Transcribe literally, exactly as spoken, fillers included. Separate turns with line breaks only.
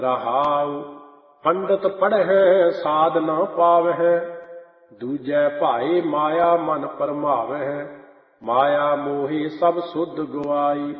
रहाउ पंडित पढ़ै साध न पावै, दूजै भाई माया मन परमावै, माया मोहे सब सुध गवाई।